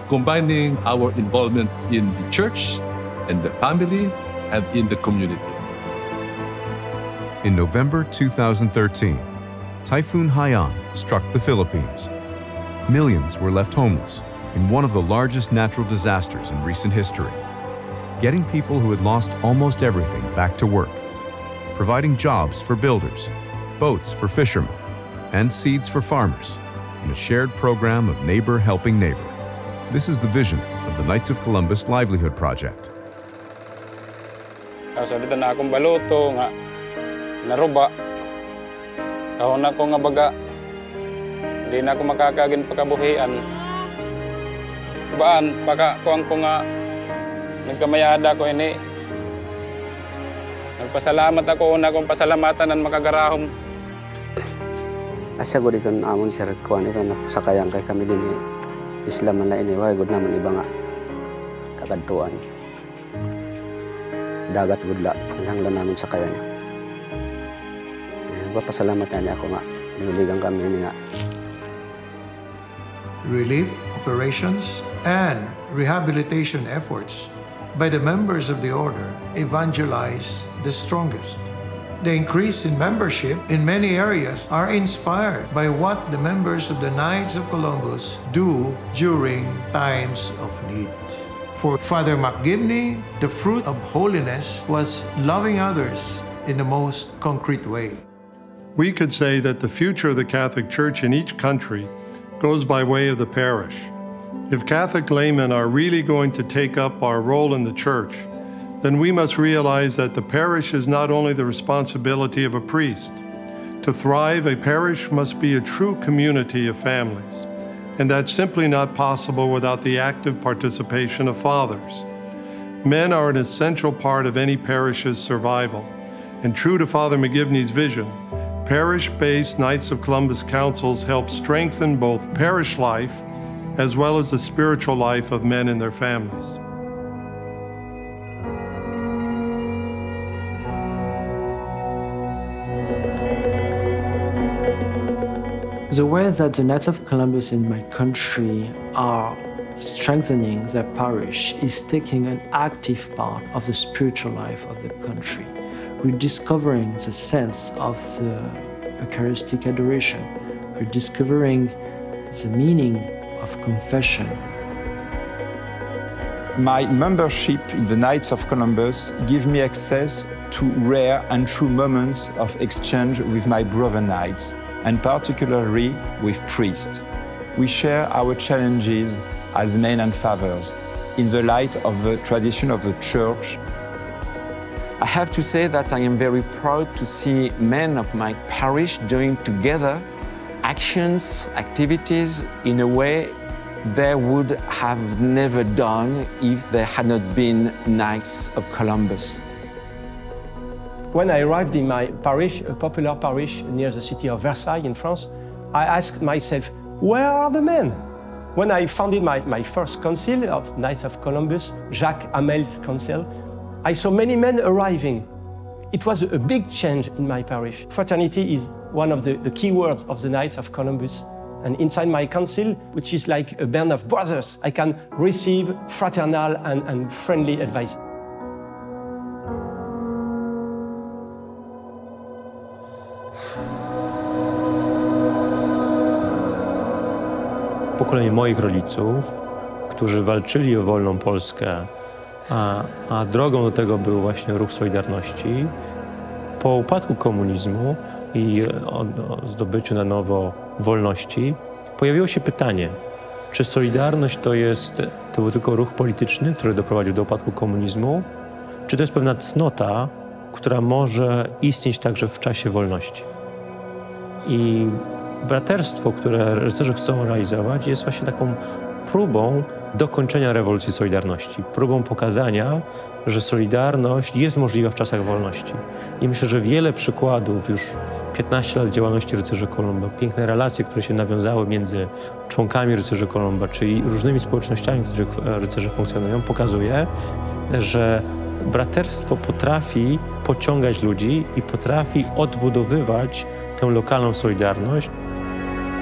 combining our involvement in the church and the family and in the community. In November 2013, Typhoon Haiyan struck the Philippines. Millions were left homeless in one of the largest natural disasters in recent history. Getting people who had lost almost everything back to work, providing jobs for builders, boats for fishermen, and seeds for farmers in a shared program of neighbor helping neighbor. This is the vision of the Knights of Columbus Livelihood Project. Dito na akong baluto nga naruba. Kahon ako nga baga. Hindi na ako makakagin pagkabuhian. Baan, pagkakuang ko nga nagkamayada ko ini. Nagpasalamat ako, una akong pasalamatan ng makagarahom. Asa ko dito naamon sir, kuhan ito na sakayang kay kami din Islam man lain wala gud naman iba nga kagadtuan. Dagat gudla, kinahanglan namin sakayan. Pasalamat niya ako nga, ninuligan kami ini nga. Relief operations and rehabilitation efforts by the members of the order evangelize the strongest. The increase in membership in many areas are inspired by what the members of the Knights of Columbus do during times of need. For Father McGivney, the fruit of holiness was loving others in the most concrete way. We could say that the future of the Catholic Church in each country goes by way of the parish. If Catholic laymen are really going to take up our role in the Church, then we must realize that the parish is not only the responsibility of a priest. To thrive, a parish must be a true community of families, and that's simply not possible without the active participation of fathers. Men are an essential part of any parish's survival, and true to Father McGivney's vision, parish-based Knights of Columbus councils help strengthen both parish life as well as the spiritual life of men and their families. The way that the Knights of Columbus in my country are strengthening their parish is taking an active part of the spiritual life of the country, rediscovering the sense of the Eucharistic adoration, rediscovering the meaning of confession. My membership in the Knights of Columbus gives me access to rare and true moments of exchange with my brother knights, and particularly with priests. We share our challenges as men and fathers in the light of the tradition of the Church. I have to say that I am very proud to see men of my parish doing together actions, activities in a way they would have never done if they had not been Knights of Columbus. When I arrived in my parish, a popular parish near the city of Versailles in France, I asked myself, where are the men? When I founded my first council of Knights of Columbus, Jacques Hamel's council, I saw many men arriving. It was a big change in my parish. Fraternity is one of the key words of the Knights of Columbus. And inside my council, which is like a band of brothers, I can receive fraternal and friendly advice. Pokolenie moich rodziców, którzy walczyli o wolną Polskę, a drogą do tego był właśnie ruch Solidarności. Po upadku komunizmu i zdobyciu na nowo wolności pojawiło się pytanie, czy Solidarność to był tylko ruch polityczny, który doprowadził do upadku komunizmu, czy to jest pewna cnota, która może istnieć także w czasie wolności. I braterstwo, które rycerze chcą realizować, jest właśnie taką próbą dokończenia rewolucji Solidarności, próbą pokazania, że Solidarność jest możliwa w czasach wolności. I myślę, że wiele przykładów, już 15 lat działalności rycerzy Kolumba, piękne relacje, które się nawiązały między członkami rycerzy Kolumba, czyli różnymi społecznościami, w których rycerze funkcjonują, pokazuje, że braterstwo potrafi pociągać ludzi i potrafi odbudowywać tę lokalną solidarność.